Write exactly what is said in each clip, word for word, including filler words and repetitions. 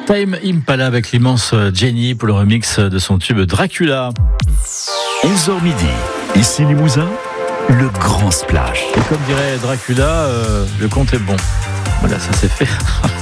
Tame Impala avec l'immense Jenny pour le remix de son tube Dracula. onze heures midi, ici Limousin, le grand splash. Et comme dirait Dracula, euh, le compte est bon. Voilà, ça c'est fait.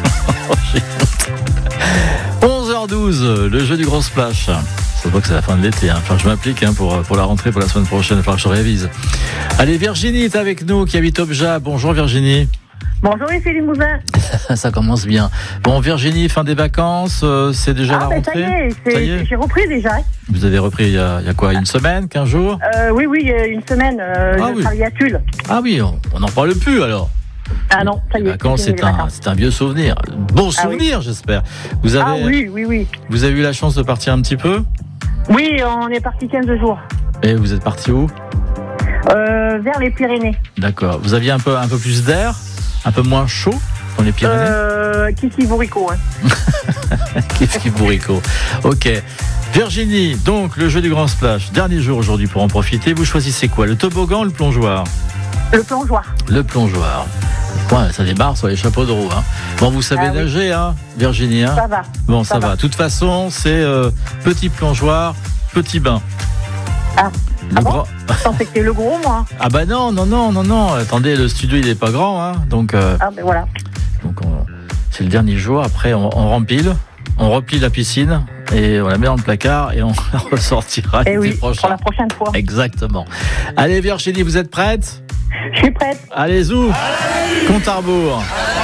onze heures douze, le jeu du grand splash. Ça voit que c'est la fin de l'été. Hein. Enfin, je m'applique hein, pour, pour la rentrée pour la semaine prochaine. Il va falloir que je révise. Allez, Virginie est avec nous, qui habite Obja. Bonjour Virginie. Bonjour, ici Limousin. Ça commence bien. Bon, Virginie, fin des vacances, euh, c'est déjà ah, la ben, rentrée. Ça y est, c'est, ça y est j'ai repris déjà. Vous avez repris il y a, il y a quoi, une semaine, quinze jours euh, Oui, oui, une semaine. Euh, ah, je oui. travaille à Tulle. Ah oui, on n'en parle plus alors. Ah non, ça y est. Les vacances, c'est, un, c'est un vieux souvenir. Bon souvenir, ah, oui. J'espère. Vous avez, ah oui, oui, oui. Vous avez eu la chance de partir un petit peu ? Oui, on est parti quinze jours. Et vous êtes parti où ? euh, Vers les Pyrénées. D'accord. Vous aviez un peu, un peu plus d'air ? Un peu moins chaud dans les Pyrénées euh, Kiki-Bourrico. Hein. Kiki-Bourrico. Ok. Virginie, donc le jeu du grand splash. Dernier jour aujourd'hui pour en profiter. Vous choisissez quoi ? Le toboggan ou le plongeoir ? Le plongeoir. Le plongeoir. Ouais, ça démarre sur les chapeaux de roue. Hein. Bon, vous savez ah, nager, oui. hein, Virginie hein Ça va. Bon, ça, ça va. va. De toute façon, c'est euh, petit plongeoir, petit bain. Ah. Le ah bon grand... Je pensais que c'était le gros, moi. Ah bah non, non, non, non, non. Attendez, le studio, il est pas grand, hein. Donc, euh, ah ben voilà. Donc, on... c'est le dernier jour. Après, on, on rempile, on replie la piscine et on la met dans le placard et on la ressortira l'été oui, prochain. Pour la prochaine fois. Exactement. Allez, Virginie, vous êtes prête ? Je suis prête. Allez, zou. Compte à rebours.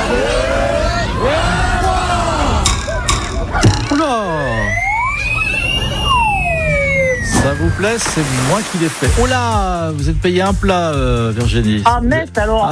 Oula. Ça vous plaît ? C'est moi qui l'ai fait. Oh là, vous êtes payé un plat, euh, Virginie. Ah, mince alors.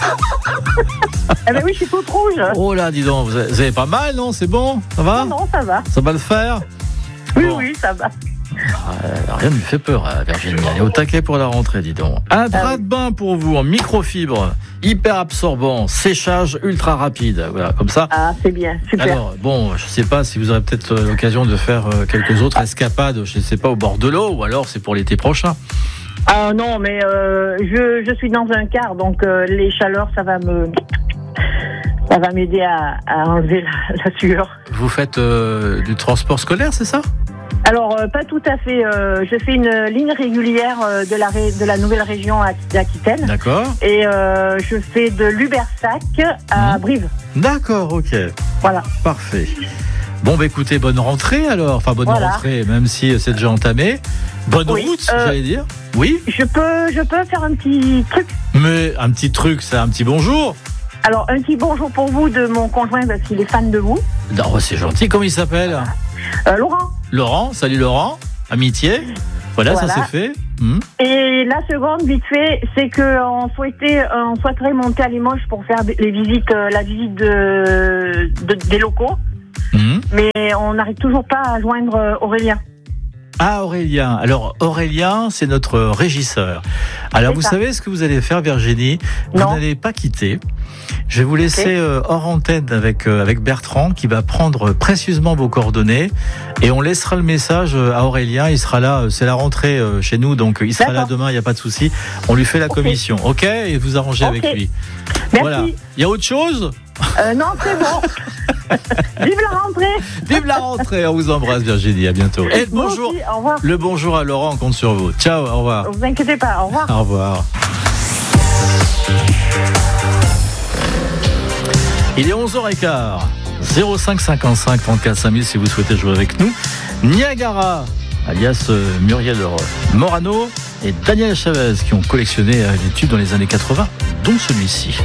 Eh ben oui, je suis toute rouge. Oh là, dis donc, vous avez, vous avez pas mal, non ? C'est bon ? Ça va ? Non, non, ça va. Ça va le faire ? Oui, bon. oui, ça va. Ah, rien ne lui fait peur, Virginie. Elle est au taquet pour la rentrée, dis donc. Un drap de bain pour vous en microfibre, hyper absorbant, séchage ultra rapide. Voilà, comme ça. Ah, c'est bien, super. Alors, bon, je ne sais pas si vous aurez peut-être l'occasion de faire quelques autres escapades, je ne sais pas, au bord de l'eau, ou alors c'est pour l'été prochain. Ah non, mais euh, je, je suis dans un car, donc euh, les chaleurs, ça va me... Ça va m'aider à, à enlever la, la sueur. Vous faites euh, du transport scolaire, c'est ça ? Alors, euh, pas tout à fait. Euh, je fais une ligne régulière euh, de, la ré, de la nouvelle région d'Aquitaine. D'accord. Et euh, je fais de Lubersac à mmh. Brive. D'accord, ok. Voilà. Parfait. Bon, bah écoutez, bonne rentrée alors. Enfin, bonne voilà. rentrée, même si c'est déjà entamé. Bonne oui, route, euh, j'allais dire. Oui. Je peux, je peux faire un petit truc. Mais un petit truc, c'est un petit bonjour. Alors, un petit bonjour pour vous de mon conjoint parce qu'il est fan de vous. Non, c'est gentil. Comment il s'appelle ? euh, Laurent. Laurent, salut Laurent. Amitié. Voilà, voilà. Ça c'est fait. Mmh. Et la seconde, vite fait, c'est qu'on souhaitait, on souhaiterait monter à Limoges pour faire les visites, la visite de, de, des locaux. Mmh. Mais on n'arrive toujours pas à joindre Aurélien. Ah, Aurélien. Alors, Aurélien, c'est notre régisseur. Alors, c'est vous ça. savez ce que vous allez faire, Virginie ? Non. Vous n'allez pas quitter. Je vais vous laisser okay. euh, hors antenne avec, euh, avec Bertrand, qui va prendre précieusement vos coordonnées. Et on laissera le message à Aurélien. Il sera là, c'est la rentrée euh, chez nous, donc il sera D'accord. là demain, il n'y a pas de souci. On lui fait la okay. commission, ok ? Et vous arrangez okay. avec lui. Merci. Voilà. Il y a autre chose ? euh, Non, c'est bon. Vive la rentrée. Vive la rentrée. On vous embrasse, Virginie. À bientôt. Et le bonjour. Aussi, au revoir. Le bonjour à Laurent, on compte sur vous. Ciao, au revoir. Ne vous inquiétez pas, au revoir. Au revoir. Il est onze heures quinze. zéro cinq cinquante-cinq trente-quatre cinq mille si vous souhaitez jouer avec nous. Niagara, alias Muriel Morano et Daniel Chavez qui ont collectionné les tubes dans les années quatre-vingts, dont celui-ci.